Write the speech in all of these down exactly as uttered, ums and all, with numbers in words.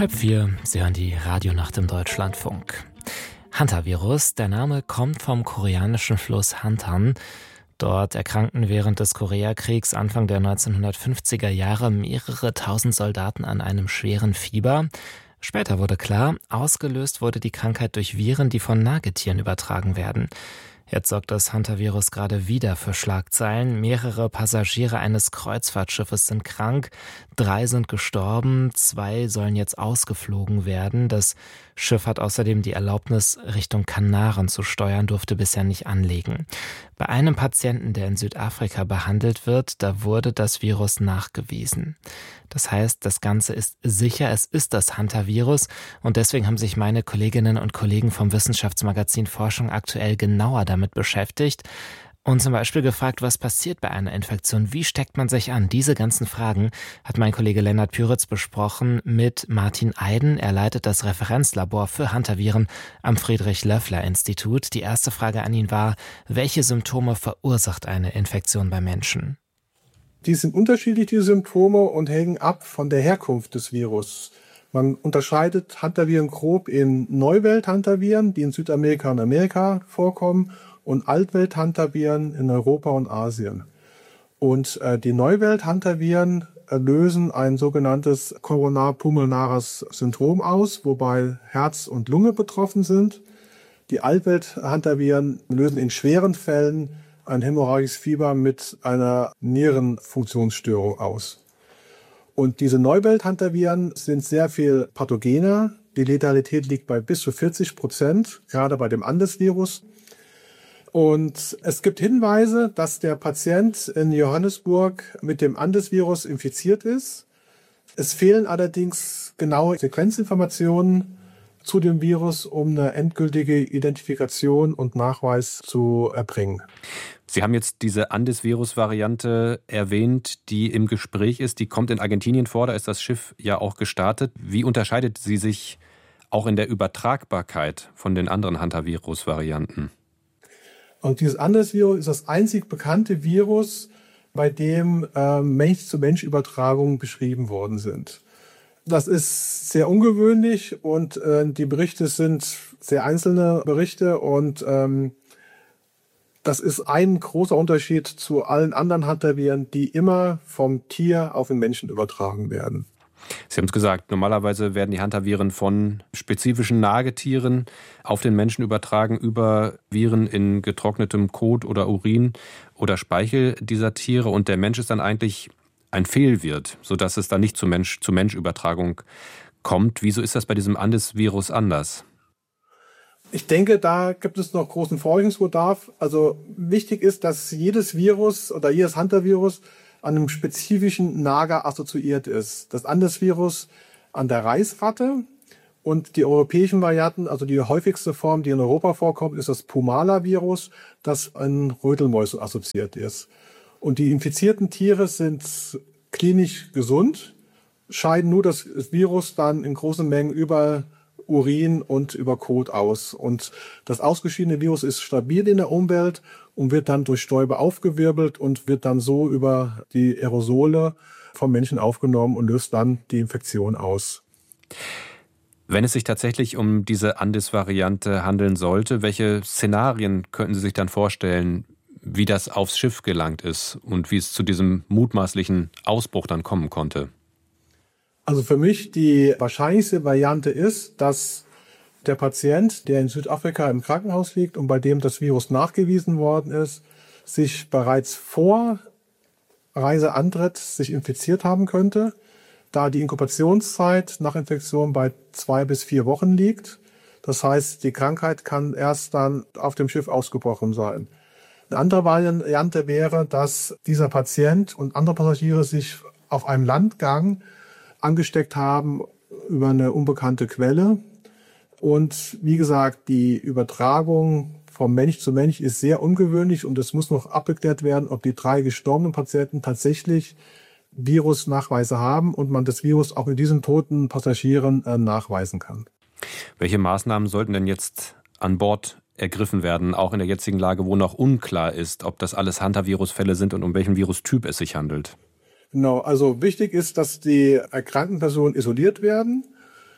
Halb vier, Sie hören die Radionacht im Deutschlandfunk. Hantavirus, der Name kommt vom koreanischen Fluss Hantan. Dort erkrankten während des Koreakriegs Anfang der neunzehnhundertfünfziger Jahre mehrere tausend Soldaten an einem schweren Fieber. Später wurde klar, ausgelöst wurde die Krankheit durch Viren, die von Nagetieren übertragen werden. Jetzt sorgt das Hantavirus gerade wieder für Schlagzeilen. Mehrere Passagiere eines Kreuzfahrtschiffes sind krank, drei sind gestorben, zwei sollen jetzt ausgeflogen werden. Das Schiff hat außerdem die Erlaubnis, Richtung Kanaren zu steuern, durfte bisher nicht anlegen. Bei einem Patienten, der in Südafrika behandelt wird, da wurde das Virus nachgewiesen. Das heißt, das Ganze ist sicher, es ist das Hantavirus und deswegen haben sich meine Kolleginnen und Kollegen vom Wissenschaftsmagazin Forschung aktuell genauer damit beschäftigt und zum Beispiel gefragt, was passiert bei einer Infektion, wie steckt man sich an? Diese ganzen Fragen hat mein Kollege Lennart Püritz besprochen mit Martin Eiden. Er leitet das Referenzlabor für Hantaviren am Friedrich-Löffler-Institut. Die erste Frage an ihn war, welche Symptome verursacht eine Infektion bei Menschen? Die sind unterschiedlich, die Symptome, und hängen ab von der Herkunft des Virus. Man unterscheidet Hantaviren grob in Neuwelt-Hantaviren, die in Südamerika und Amerika vorkommen, und Altwelt-Hantaviren in Europa und Asien. Und äh, die Neuwelt-Hantaviren äh, lösen ein sogenanntes Coronar-pulmonares Syndrom aus, wobei Herz und Lunge betroffen sind. Die Altwelt-Hantaviren lösen in schweren Fällen ein hämorrhagisches Fieber mit einer Nierenfunktionsstörung aus. Und diese Neuwelt-Hantaviren sind sehr viel pathogener. Die Letalität liegt bei bis zu vierzig Prozent, gerade bei dem Andes-Virus. Und es gibt Hinweise, dass der Patient in Johannesburg mit dem Andes-Virus infiziert ist. Es fehlen allerdings genaue Sequenzinformationen zu dem Virus, um eine endgültige Identifikation und Nachweis zu erbringen. Sie haben jetzt diese Andes-Virus-Variante erwähnt, die im Gespräch ist. Die kommt in Argentinien vor, da ist das Schiff ja auch gestartet. Wie unterscheidet sie sich auch in der Übertragbarkeit von den anderen Hantavirus-Varianten? Und dieses Andes-Virus ist das einzig bekannte Virus, bei dem äh, Mensch-zu-Mensch-Übertragungen beschrieben worden sind. Das ist sehr ungewöhnlich und äh, die Berichte sind sehr einzelne Berichte und ähm, das ist ein großer Unterschied zu allen anderen Hantaviren, die immer vom Tier auf den Menschen übertragen werden. Sie haben es gesagt, normalerweise werden die Hantaviren von spezifischen Nagetieren auf den Menschen übertragen, über Viren in getrocknetem Kot oder Urin oder Speichel dieser Tiere. Und der Mensch ist dann eigentlich ein Fehlwirt, sodass es dann nicht zu Mensch-zu-Mensch-Übertragung kommt. Wieso ist das bei diesem Andes-Virus anders? Ich denke, da gibt es noch großen Forschungsbedarf. Also wichtig ist, dass jedes Virus oder jedes Hantavirus an einem spezifischen Nager assoziiert ist. Das Andes-Virus an der Reisratte und die europäischen Varianten, also die häufigste Form, die in Europa vorkommt, ist das Pumala-Virus, das an Rötelmäusen assoziiert ist. Und die infizierten Tiere sind klinisch gesund, scheiden nur das Virus dann in großen Mengen über Urin und über Kot aus. Und das ausgeschiedene Virus ist stabil in der Umwelt und wird dann durch Stäube aufgewirbelt und wird dann so über die Aerosole vom Menschen aufgenommen und löst dann die Infektion aus. Wenn es sich tatsächlich um diese Andes-Variante handeln sollte, welche Szenarien könnten Sie sich dann vorstellen, wie das aufs Schiff gelangt ist und wie es zu diesem mutmaßlichen Ausbruch dann kommen konnte? Also für mich die wahrscheinlichste Variante ist, dass der Patient, der in Südafrika im Krankenhaus liegt und bei dem das Virus nachgewiesen worden ist, sich bereits vor Reiseantritt sich infiziert haben könnte, da die Inkubationszeit nach Infektion bei zwei bis vier Wochen liegt. Das heißt, die Krankheit kann erst dann auf dem Schiff ausgebrochen sein. Eine andere Variante wäre, dass dieser Patient und andere Passagiere sich auf einem Landgang angesteckt haben über eine unbekannte Quelle. Und wie gesagt, die Übertragung vom Mensch zu Mensch ist sehr ungewöhnlich und es muss noch abgeklärt werden, ob die drei gestorbenen Patienten tatsächlich Virusnachweise haben und man das Virus auch in diesen toten Passagieren äh, nachweisen kann. Welche Maßnahmen sollten denn jetzt an Bord ergriffen werden, auch in der jetzigen Lage, wo noch unklar ist, ob das alles Hantavirus-Fälle sind und um welchen Virustyp es sich handelt? Genau, also wichtig ist, dass die erkrankten Personen isoliert werden.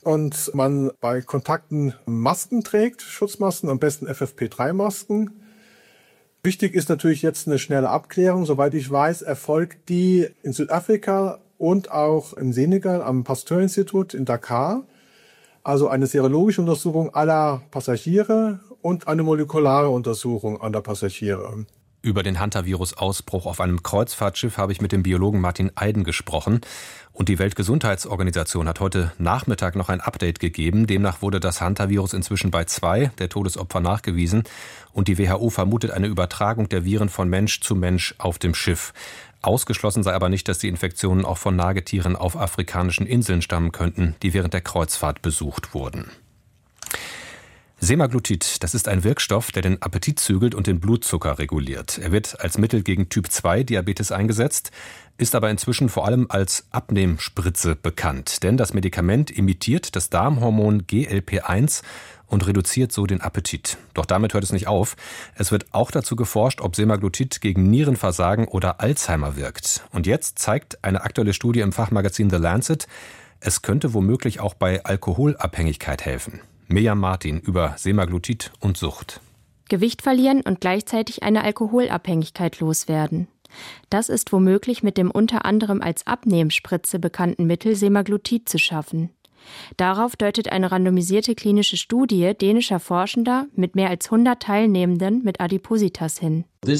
und man bei Kontakten Masken trägt, Schutzmasken, am besten F F P drei Masken. Wichtig ist natürlich jetzt eine schnelle Abklärung. Soweit ich weiß, erfolgt die in Südafrika und auch im Senegal am Pasteur-Institut in Dakar. Also eine serologische Untersuchung aller Passagiere und eine molekulare Untersuchung aller Passagiere. Über den Hantavirus-Ausbruch auf einem Kreuzfahrtschiff habe ich mit dem Biologen Martin Eiden gesprochen. Und die Weltgesundheitsorganisation hat heute Nachmittag noch ein Update gegeben. Demnach wurde das Hantavirus inzwischen bei zwei der Todesopfer nachgewiesen. Und die W H O vermutet eine Übertragung der Viren von Mensch zu Mensch auf dem Schiff. Ausgeschlossen sei aber nicht, dass die Infektionen auch von Nagetieren auf afrikanischen Inseln stammen könnten, die während der Kreuzfahrt besucht wurden. Semaglutid, das ist ein Wirkstoff, der den Appetit zügelt und den Blutzucker reguliert. Er wird als Mittel gegen Typ zwei Diabetes eingesetzt, ist aber inzwischen vor allem als Abnehmspritze bekannt. Denn das Medikament imitiert das Darmhormon G L P eins und reduziert so den Appetit. Doch damit hört es nicht auf. Es wird auch dazu geforscht, ob Semaglutid gegen Nierenversagen oder Alzheimer wirkt. Und jetzt zeigt eine aktuelle Studie im Fachmagazin The Lancet, es könnte womöglich auch bei Alkoholabhängigkeit helfen. Mirjam Martin über Semaglutid und Sucht. Gewicht verlieren und gleichzeitig eine Alkoholabhängigkeit loswerden. Das ist womöglich mit dem unter anderem als Abnehmspritze bekannten Mittel Semaglutid zu schaffen. Darauf deutet eine randomisierte klinische Studie dänischer Forschender mit mehr als hundert Teilnehmenden mit Adipositas hin. In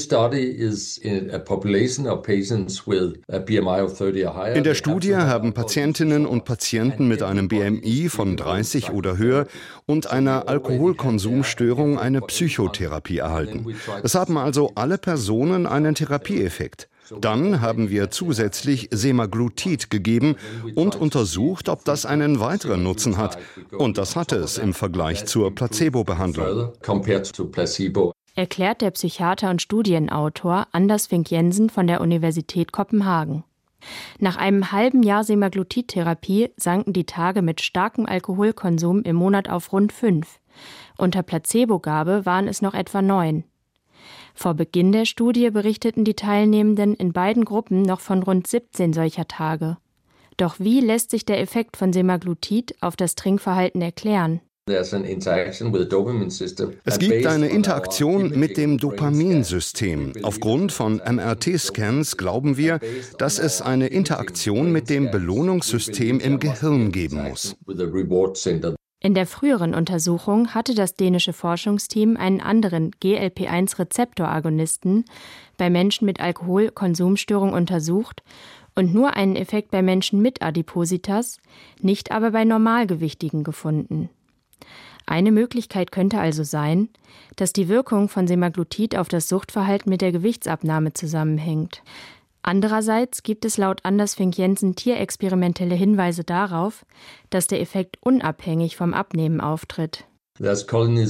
der Studie haben Patientinnen und Patienten mit einem B M I von dreißig oder höher und einer Alkoholkonsumstörung eine Psychotherapie erhalten. Es haben also alle Personen einen Therapieeffekt. Dann haben wir zusätzlich Semaglutid gegeben und untersucht, ob das einen weiteren Nutzen hat. Und das hatte es im Vergleich zur Placebo-Behandlung. Erklärt der Psychiater und Studienautor Anders Fink Jensen von der Universität Kopenhagen. Nach einem halben Jahr Semaglutid-Therapie sanken die Tage mit starkem Alkoholkonsum im Monat auf rund fünf. Unter Placebogabe waren es noch etwa neun. Vor Beginn der Studie berichteten die Teilnehmenden in beiden Gruppen noch von rund siebzehn solcher Tage. Doch wie lässt sich der Effekt von Semaglutid auf das Trinkverhalten erklären? Es gibt eine Interaktion mit dem Dopaminsystem. Aufgrund von M R T-Scans glauben wir, dass es eine Interaktion mit dem Belohnungssystem im Gehirn geben muss. In der früheren Untersuchung hatte das dänische Forschungsteam einen anderen G L P eins Rezeptoragonisten bei Menschen mit Alkoholkonsumstörung untersucht und nur einen Effekt bei Menschen mit Adipositas, nicht aber bei Normalgewichtigen gefunden. Eine Möglichkeit könnte also sein, dass die Wirkung von Semaglutid auf das Suchtverhalten mit der Gewichtsabnahme zusammenhängt. Andererseits gibt es laut Anders Fink Jensen tierexperimentelle Hinweise darauf, dass der Effekt unabhängig vom Abnehmen auftritt. Es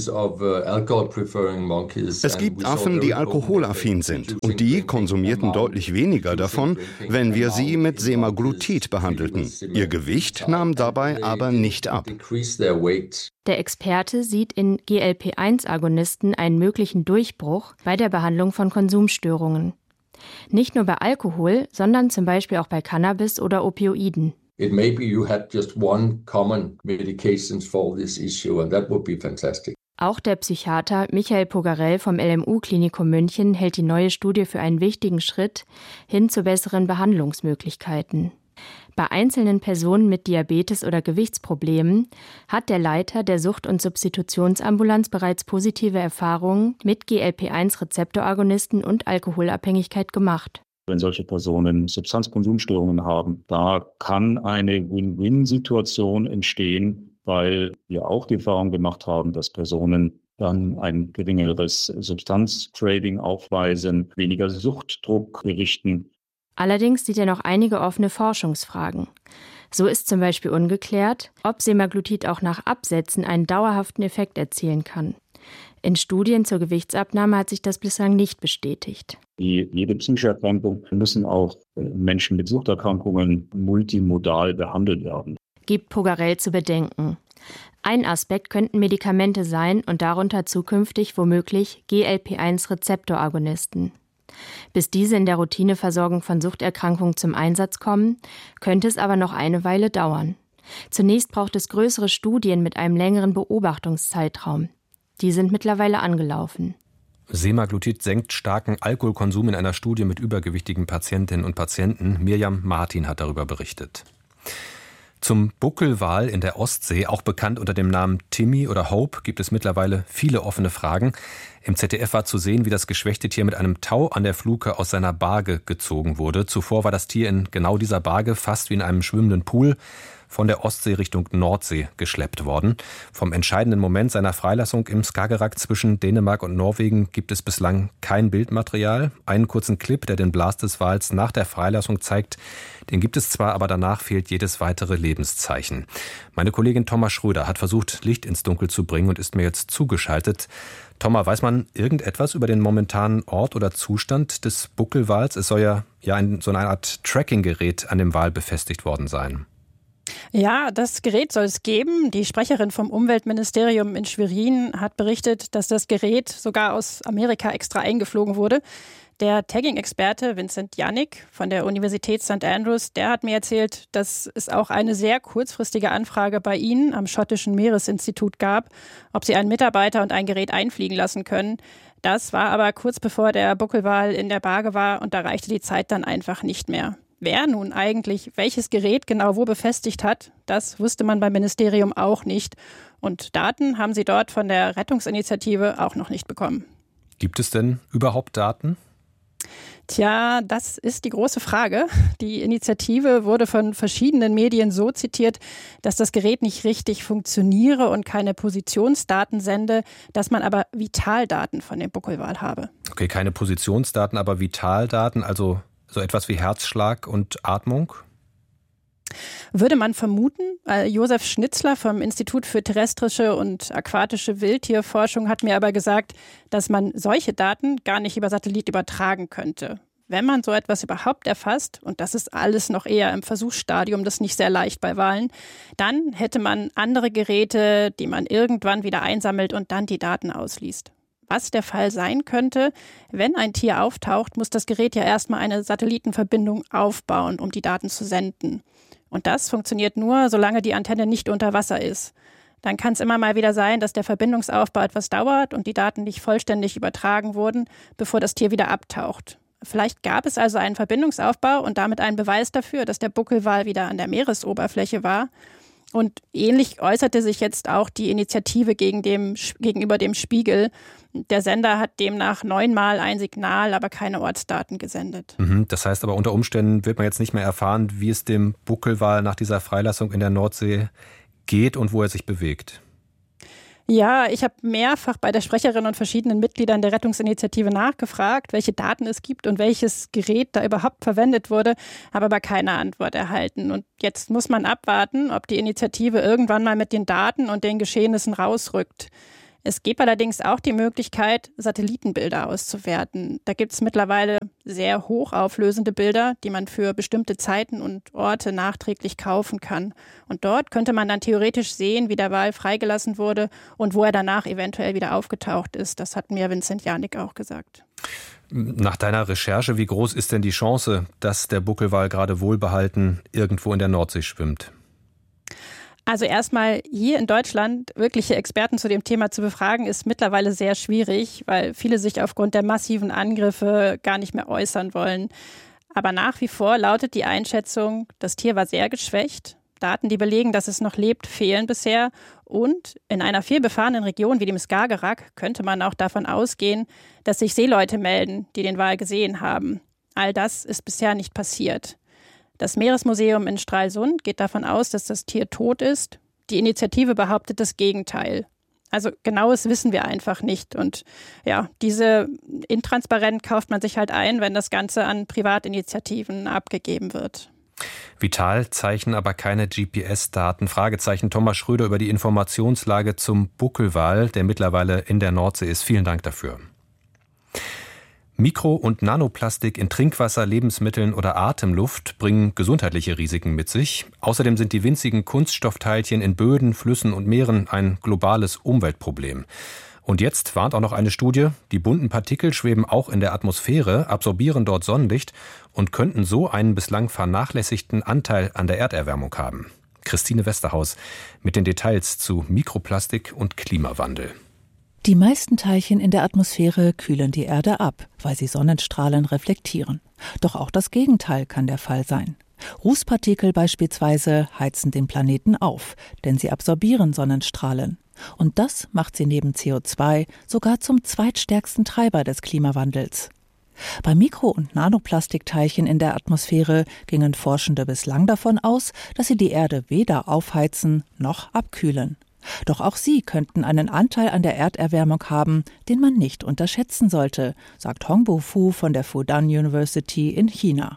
gibt Affen, die alkoholaffin sind, und die konsumierten deutlich weniger davon, wenn wir sie mit Semaglutid behandelten. Ihr Gewicht nahm dabei aber nicht ab. Der Experte sieht in G L P eins Agonisten einen möglichen Durchbruch bei der Behandlung von Konsumstörungen. Nicht nur bei Alkohol, sondern zum Beispiel auch bei Cannabis oder Opioiden. It may be you had just one common medications for this issue and that would be fantastic. Auch der Psychiater Michael Pogarell vom L M U-Klinikum München hält die neue Studie für einen wichtigen Schritt hin zu besseren Behandlungsmöglichkeiten. Bei einzelnen Personen mit Diabetes oder Gewichtsproblemen hat der Leiter der Sucht- und Substitutionsambulanz bereits positive Erfahrungen mit G L P eins Rezeptoragonisten und Alkoholabhängigkeit gemacht. Wenn solche Personen Substanzkonsumstörungen haben, da kann eine Win-Win-Situation entstehen, weil wir auch die Erfahrung gemacht haben, dass Personen dann ein geringeres Substanztrading aufweisen, weniger Suchtdruck berichten. Allerdings sieht er noch einige offene Forschungsfragen. So ist zum Beispiel ungeklärt, ob Semaglutid auch nach Absetzen einen dauerhaften Effekt erzielen kann. In Studien zur Gewichtsabnahme hat sich das bislang nicht bestätigt. Wie jede psychische Erkrankung müssen auch Menschen mit Suchterkrankungen multimodal behandelt werden. Gibt Pogarell zu bedenken. Ein Aspekt könnten Medikamente sein und darunter zukünftig womöglich G L P eins Rezeptoragonisten. Bis diese in der Routineversorgung von Suchterkrankungen zum Einsatz kommen, könnte es aber noch eine Weile dauern. Zunächst braucht es größere Studien mit einem längeren Beobachtungszeitraum. Die sind mittlerweile angelaufen. Semaglutid senkt starken Alkoholkonsum in einer Studie mit übergewichtigen Patientinnen und Patienten. Mirjam Martin hat darüber berichtet. Zum Buckelwal in der Ostsee, auch bekannt unter dem Namen Timmy oder Hope, gibt es mittlerweile viele offene Fragen. Im Z D F war zu sehen, wie das geschwächte Tier mit einem Tau an der Fluke aus seiner Barge gezogen wurde. Zuvor war das Tier in genau dieser Barge, fast wie in einem schwimmenden Pool, von der Ostsee Richtung Nordsee geschleppt worden. Vom entscheidenden Moment seiner Freilassung im Skagerrak zwischen Dänemark und Norwegen gibt es bislang kein Bildmaterial. Einen kurzen Clip, der den Blas des Wals nach der Freilassung zeigt, den gibt es zwar, aber danach fehlt jedes weitere Lebenszeichen. Meine Kollegin Thomas Schröder hat versucht, Licht ins Dunkel zu bringen und ist mir jetzt zugeschaltet. Thomas, weiß man irgendetwas über den momentanen Ort oder Zustand des Buckelwals? Es soll ja, ja ein, so eine Art Tracking-Gerät an dem Wal befestigt worden sein. Ja, das Gerät soll es geben. Die Sprecherin vom Umweltministerium in Schwerin hat berichtet, dass das Gerät sogar aus Amerika extra eingeflogen wurde. Der Tagging-Experte Vincent Jannik von der Universität Sankt Andrews, der hat mir erzählt, dass es auch eine sehr kurzfristige Anfrage bei ihnen am schottischen Meeresinstitut gab, ob sie einen Mitarbeiter und ein Gerät einfliegen lassen können. Das war aber kurz bevor der Buckelwal in der Barge war und da reichte die Zeit dann einfach nicht mehr. Wer nun eigentlich welches Gerät genau wo befestigt hat, das wusste man beim Ministerium auch nicht. Und Daten haben sie dort von der Rettungsinitiative auch noch nicht bekommen. Gibt es denn überhaupt Daten? Tja, das ist die große Frage. Die Initiative wurde von verschiedenen Medien so zitiert, dass das Gerät nicht richtig funktioniere und keine Positionsdaten sende, dass man aber Vitaldaten von dem Buckelwal habe. Okay, keine Positionsdaten, aber Vitaldaten, also so etwas wie Herzschlag und Atmung? Würde man vermuten. Josef Schnitzler vom Institut für terrestrische und aquatische Wildtierforschung hat mir aber gesagt, dass man solche Daten gar nicht über Satellit übertragen könnte. Wenn man so etwas überhaupt erfasst, und das ist alles noch eher im Versuchsstadium, das ist nicht sehr leicht bei Walen, dann hätte man andere Geräte, die man irgendwann wieder einsammelt und dann die Daten ausliest. Was der Fall sein könnte, wenn ein Tier auftaucht, muss das Gerät ja erstmal eine Satellitenverbindung aufbauen, um die Daten zu senden. Und das funktioniert nur, solange die Antenne nicht unter Wasser ist. Dann kann es immer mal wieder sein, dass der Verbindungsaufbau etwas dauert und die Daten nicht vollständig übertragen wurden, bevor das Tier wieder abtaucht. Vielleicht gab es also einen Verbindungsaufbau und damit einen Beweis dafür, dass der Buckelwal wieder an der Meeresoberfläche war. Und ähnlich äußerte sich jetzt auch die Initiative gegen dem, gegenüber dem Spiegel. Der Sender hat demnach neunmal ein Signal, aber keine Ortsdaten gesendet. Das heißt aber, unter Umständen wird man jetzt nicht mehr erfahren, wie es dem Buckelwal nach dieser Freilassung in der Nordsee geht und wo er sich bewegt. Ja, ich habe mehrfach bei der Sprecherin und verschiedenen Mitgliedern der Rettungsinitiative nachgefragt, welche Daten es gibt und welches Gerät da überhaupt verwendet wurde, habe aber keine Antwort erhalten. Und jetzt muss man abwarten, ob die Initiative irgendwann mal mit den Daten und den Geschehnissen rausrückt. Es gibt allerdings auch die Möglichkeit, Satellitenbilder auszuwerten. Da gibt es mittlerweile sehr hochauflösende Bilder, die man für bestimmte Zeiten und Orte nachträglich kaufen kann. Und dort könnte man dann theoretisch sehen, wie der Wal freigelassen wurde und wo er danach eventuell wieder aufgetaucht ist. Das hat mir Vincent Jannik auch gesagt. Nach deiner Recherche, wie groß ist denn die Chance, dass der Buckelwal gerade wohlbehalten irgendwo in der Nordsee schwimmt? Also erstmal hier in Deutschland wirkliche Experten zu dem Thema zu befragen, ist mittlerweile sehr schwierig, weil viele sich aufgrund der massiven Angriffe gar nicht mehr äußern wollen. Aber nach wie vor lautet die Einschätzung, das Tier war sehr geschwächt. Daten, die belegen, dass es noch lebt, fehlen bisher. Und in einer vielbefahrenen Region wie dem Skagerrak könnte man auch davon ausgehen, dass sich Seeleute melden, die den Wal gesehen haben. All das ist bisher nicht passiert. Das Meeresmuseum in Stralsund geht davon aus, dass das Tier tot ist. Die Initiative behauptet das Gegenteil. Also genaues wissen wir einfach nicht. Und ja, diese intransparent kauft man sich halt ein, wenn das Ganze an Privatinitiativen abgegeben wird. Vitalzeichen, aber keine G P S-Daten. Fragezeichen. Thomas Schröder über die Informationslage zum Buckelwal, der mittlerweile in der Nordsee ist. Vielen Dank dafür. Mikro- und Nanoplastik in Trinkwasser, Lebensmitteln oder Atemluft bringen gesundheitliche Risiken mit sich. Außerdem sind die winzigen Kunststoffteilchen in Böden, Flüssen und Meeren ein globales Umweltproblem. Und jetzt warnt auch noch eine Studie, die bunten Partikel schweben auch in der Atmosphäre, absorbieren dort Sonnenlicht und könnten so einen bislang vernachlässigten Anteil an der Erderwärmung haben. Christine Westerhaus mit den Details zu Mikroplastik und Klimawandel. Die meisten Teilchen in der Atmosphäre kühlen die Erde ab, weil sie Sonnenstrahlen reflektieren. Doch auch das Gegenteil kann der Fall sein. Rußpartikel beispielsweise heizen den Planeten auf, denn sie absorbieren Sonnenstrahlen. Und das macht sie neben C O zwei sogar zum zweitstärksten Treiber des Klimawandels. Bei Mikro- und Nanoplastikteilchen in der Atmosphäre gingen Forschende bislang davon aus, dass sie die Erde weder aufheizen noch abkühlen. Doch auch sie könnten einen Anteil an der Erderwärmung haben, den man nicht unterschätzen sollte, sagt Hongbo Fu von der Fudan University in China.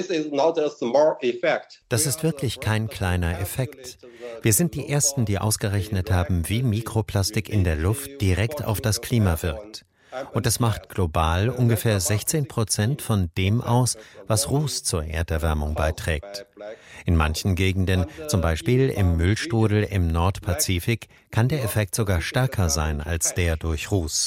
Das ist wirklich kein kleiner Effekt. Wir sind die Ersten, die ausgerechnet haben, wie Mikroplastik in der Luft direkt auf das Klima wirkt. Und es macht global ungefähr sechzehn Prozent von dem aus, was Ruß zur Erderwärmung beiträgt. In manchen Gegenden, zum Beispiel im Müllstrudel im Nordpazifik, kann der Effekt sogar stärker sein als der durch Ruß.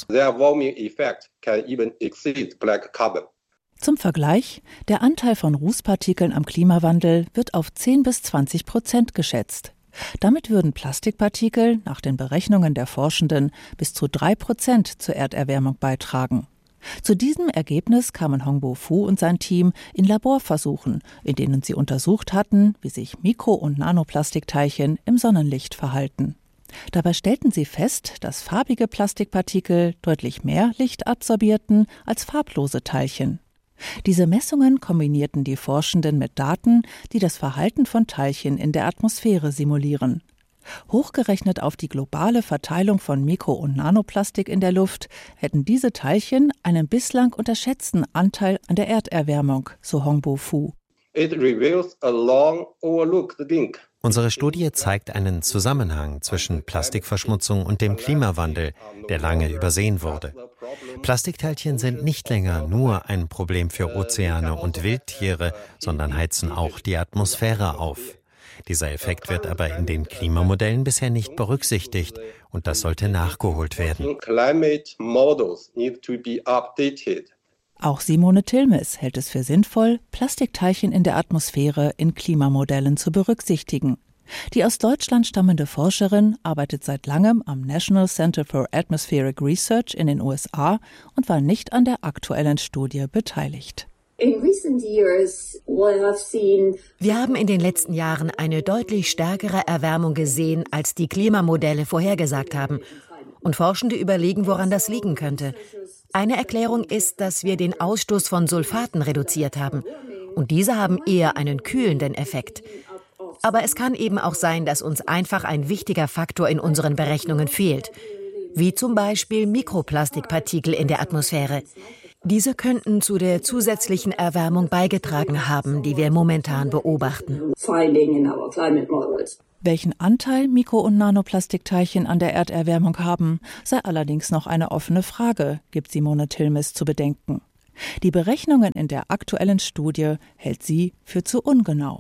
Zum Vergleich, der Anteil von Rußpartikeln am Klimawandel wird auf zehn bis zwanzig Prozent geschätzt. Damit würden Plastikpartikel nach den Berechnungen der Forschenden bis zu drei Prozent zur Erderwärmung beitragen. Zu diesem Ergebnis kamen Hongbo Fu und sein Team in Laborversuchen, in denen sie untersucht hatten, wie sich Mikro- und Nanoplastikteilchen im Sonnenlicht verhalten. Dabei stellten sie fest, dass farbige Plastikpartikel deutlich mehr Licht absorbierten als farblose Teilchen. Diese Messungen kombinierten die Forschenden mit Daten, die das Verhalten von Teilchen in der Atmosphäre simulieren. Hochgerechnet auf die globale Verteilung von Mikro- und Nanoplastik in der Luft hätten diese Teilchen einen bislang unterschätzten Anteil an der Erderwärmung, so Hongbo Fu. It reveals a long overlooked link. Unsere Studie zeigt einen Zusammenhang zwischen Plastikverschmutzung und dem Klimawandel, der lange übersehen wurde. Plastikteilchen sind nicht länger nur ein Problem für Ozeane und Wildtiere, sondern heizen auch die Atmosphäre auf. Dieser Effekt wird aber in den Klimamodellen bisher nicht berücksichtigt und das sollte nachgeholt werden. Auch Simone Tilmes hält es für sinnvoll, Plastikteilchen in der Atmosphäre in Klimamodellen zu berücksichtigen. Die aus Deutschland stammende Forscherin arbeitet seit langem am National Center for Atmospheric Research in den U S A und war nicht an der aktuellen Studie beteiligt. Wir haben in den letzten Jahren eine deutlich stärkere Erwärmung gesehen, als die Klimamodelle vorhergesagt haben. Und Forschende überlegen, woran das liegen könnte. Eine Erklärung ist, dass wir den Ausstoß von Sulfaten reduziert haben. Und diese haben eher einen kühlenden Effekt. Aber es kann eben auch sein, dass uns einfach ein wichtiger Faktor in unseren Berechnungen fehlt. Wie zum Beispiel Mikroplastikpartikel in der Atmosphäre. Diese könnten zu der zusätzlichen Erwärmung beigetragen haben, die wir momentan beobachten. Welchen Anteil Mikro- und Nanoplastikteilchen an der Erderwärmung haben, sei allerdings noch eine offene Frage, gibt Simone Tilmes zu bedenken. Die Berechnungen in der aktuellen Studie hält sie für zu ungenau.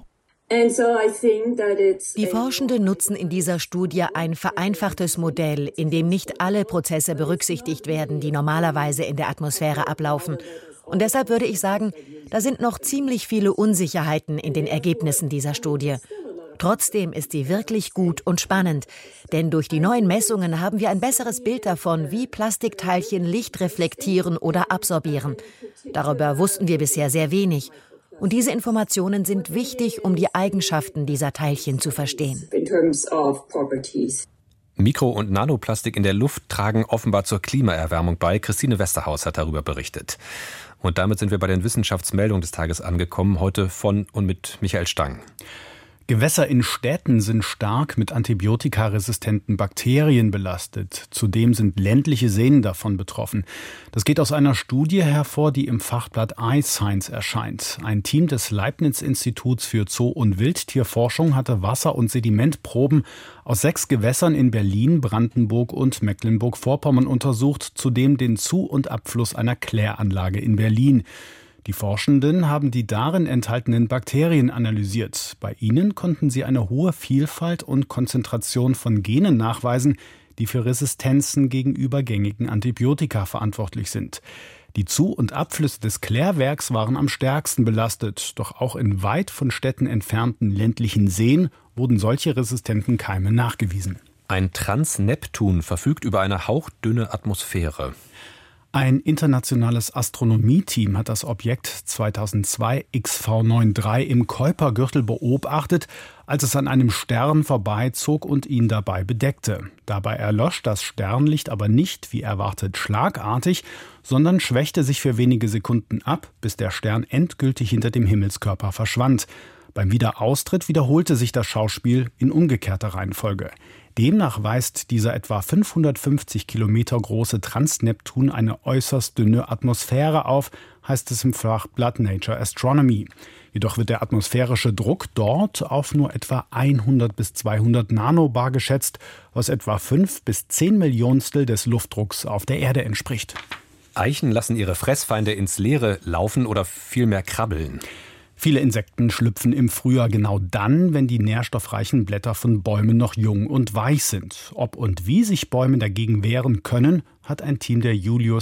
Die Forschenden nutzen in dieser Studie ein vereinfachtes Modell, in dem nicht alle Prozesse berücksichtigt werden, die normalerweise in der Atmosphäre ablaufen. Und deshalb würde ich sagen, da sind noch ziemlich viele Unsicherheiten in den Ergebnissen dieser Studie. Trotzdem ist sie wirklich gut und spannend, denn durch die neuen Messungen haben wir ein besseres Bild davon, wie Plastikteilchen Licht reflektieren oder absorbieren. Darüber wussten wir bisher sehr wenig. Und diese Informationen sind wichtig, um die Eigenschaften dieser Teilchen zu verstehen. Mikro- und Nanoplastik in der Luft tragen offenbar zur Klimaerwärmung bei. Christine Westerhaus hat darüber berichtet. Und damit sind wir bei den Wissenschaftsmeldungen des Tages angekommen, heute von und mit Michael Stang. Gewässer in Städten sind stark mit antibiotikaresistenten Bakterien belastet. Zudem sind ländliche Seen davon betroffen. Das geht aus einer Studie hervor, die im Fachblatt iScience erscheint. Ein Team des Leibniz-Instituts für Zoo- und Wildtierforschung hatte Wasser- und Sedimentproben aus sechs Gewässern in Berlin, Brandenburg und Mecklenburg-Vorpommern untersucht, zudem den Zu- und Abfluss einer Kläranlage in Berlin. Die Forschenden haben die darin enthaltenen Bakterien analysiert. Bei ihnen konnten sie eine hohe Vielfalt und Konzentration von Genen nachweisen, die für Resistenzen gegenüber gängigen Antibiotika verantwortlich sind. Die Zu- und Abflüsse des Klärwerks waren am stärksten belastet, doch auch in weit von Städten entfernten ländlichen Seen wurden solche resistenten Keime nachgewiesen. Ein Transneptun verfügt über eine hauchdünne Atmosphäre. Ein internationales Astronomieteam hat das Objekt zweitausendzwei X V dreiundneunzig im Kuipergürtel beobachtet, als es an einem Stern vorbeizog und ihn dabei bedeckte. Dabei erlosch das Sternlicht aber nicht, wie erwartet, schlagartig, sondern schwächte sich für wenige Sekunden ab, bis der Stern endgültig hinter dem Himmelskörper verschwand. Beim Wiederaustritt wiederholte sich das Schauspiel in umgekehrter Reihenfolge. Demnach weist dieser etwa fünfhundertfünfzig Kilometer große Transneptun eine äußerst dünne Atmosphäre auf, heißt es im Fachblatt Nature Astronomy. Jedoch wird der atmosphärische Druck dort auf nur etwa hundert bis zweihundert Nanobar geschätzt, was etwa fünf bis zehn Millionstel des Luftdrucks auf der Erde entspricht. Eichen lassen ihre Fressfeinde ins Leere laufen oder vielmehr krabbeln. Viele Insekten schlüpfen im Frühjahr genau dann, wenn die nährstoffreichen Blätter von Bäumen noch jung und weich sind. Ob und wie sich Bäume dagegen wehren können, hat ein Team der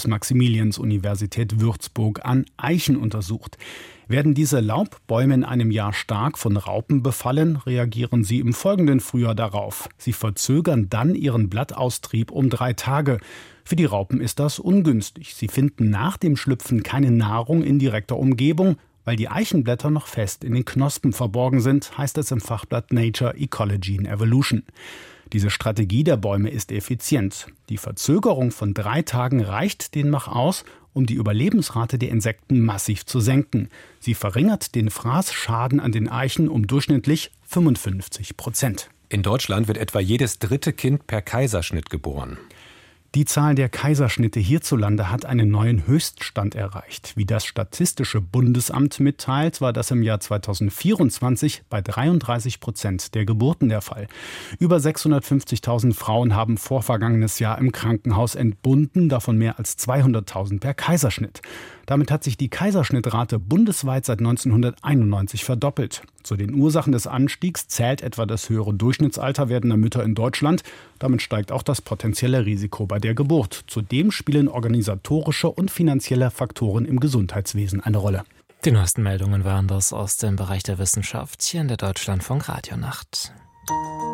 Julius-Maximilians-Universität Würzburg an Eichen untersucht. Werden diese Laubbäume in einem Jahr stark von Raupen befallen, reagieren sie im folgenden Frühjahr darauf. Sie verzögern dann ihren Blattaustrieb um drei Tage. Für die Raupen ist das ungünstig. Sie finden nach dem Schlüpfen keine Nahrung in direkter Umgebung, weil die Eichenblätter noch fest in den Knospen verborgen sind, heißt es im Fachblatt Nature Ecology and Evolution. Diese Strategie der Bäume ist effizient. Die Verzögerung von drei Tagen reicht demnach aus, um die Überlebensrate der Insekten massiv zu senken. Sie verringert den Fraßschaden an den Eichen um durchschnittlich fünfundfünfzig Prozent. In Deutschland wird etwa jedes dritte Kind per Kaiserschnitt geboren. Die Zahl der Kaiserschnitte hierzulande hat einen neuen Höchststand erreicht. Wie das Statistische Bundesamt mitteilt, war das im Jahr zweitausendvierundzwanzig bei dreiunddreißig Prozent der Geburten der Fall. Über sechshundertfünfzigtausend Frauen haben vorvergangenes Jahr im Krankenhaus entbunden, davon mehr als zweihunderttausend per Kaiserschnitt. Damit hat sich die Kaiserschnittrate bundesweit seit neunzehnhunderteinundneunzig verdoppelt. Zu den Ursachen des Anstiegs zählt etwa das höhere Durchschnittsalter werdender Mütter in Deutschland. Damit steigt auch das potenzielle Risiko bei der Geburt. Zudem spielen organisatorische und finanzielle Faktoren im Gesundheitswesen eine Rolle. Die neuesten Meldungen waren das aus dem Bereich der Wissenschaft hier in der Deutschlandfunk Radionacht.